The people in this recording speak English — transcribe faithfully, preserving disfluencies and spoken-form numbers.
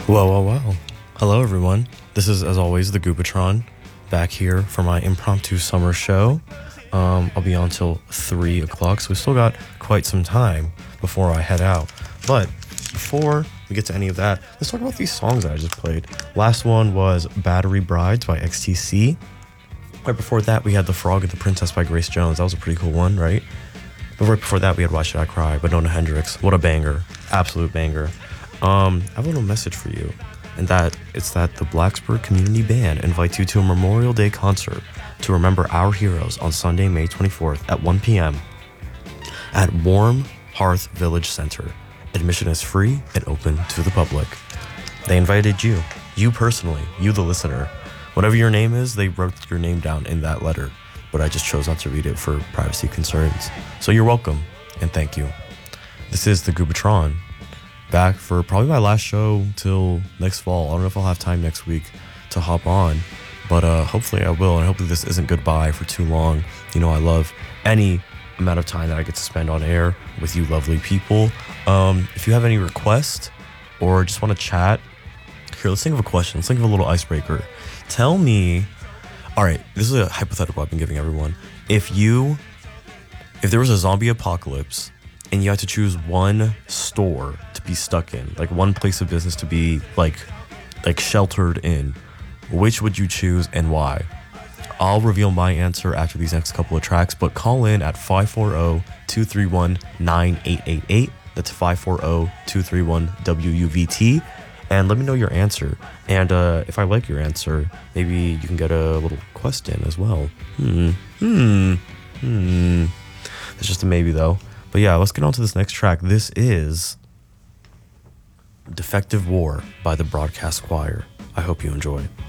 Whoa, whoa, whoa. Hello, everyone. This is, as always, the Goobatron, back here for my impromptu summer show. Um, I'll be on till three o'clock, so we still got quite some time before I head out. But before we get to any of that, let's talk about these songs that I just played. Last one was Battery Brides by X T C. Right before that, we had The Frog and the Princess by Grace Jones. That was a pretty cool one, right? But right before that, we had Why Should I Cry by Nona Hendrix. What a banger. Absolute banger. Um, I have a little message for you, and that it's that the Blacksburg Community Band invites you to a Memorial Day concert to remember our heroes on Sunday, May twenty-fourth at one p.m. at Warm Hearth Village Center. Admission is free and open to the public. They invited you, you personally, you the listener. Whatever your name is, they wrote your name down in that letter, but I just chose not to read it for privacy concerns. So you're welcome, and thank you. This is the Goobatron, back for probably my last show till next fall. I don't know if I'll have time next week to hop on, but uh, hopefully I will, and hopefully this isn't goodbye for too long. You know, I love any amount of time that I get to spend on air with you lovely people. Um, if you have any requests or just want to chat, here, let's think of a question. Let's think of a little icebreaker. Tell me, all right, this is a hypothetical I've been giving everyone. If you, if there was a zombie apocalypse and you had to choose one store to be stuck in, like one place of business to be like, like sheltered in, which would you choose and why? I'll reveal my answer after these next couple of tracks, but call in at five four zero, two three one, nine eight eight eight. That's five four zero, two three one, W U V T. And let me know your answer. And uh, if I like your answer, maybe you can get a little quest in as well. Hmm. Hmm. Hmm. It's just a maybe, though. But yeah, let's get on to this next track. This is Defective War by the Broadcast Choir. I hope you enjoy.